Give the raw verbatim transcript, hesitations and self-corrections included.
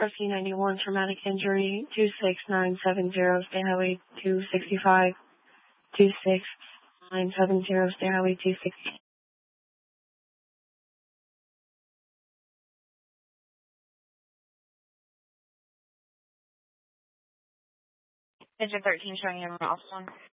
R C ninety-one, traumatic injury, two six nine seven zero, State Highway two sixty-five, two six nine seven zero, State Highway two sixty-five. Engine thirteen showing you in Ralston.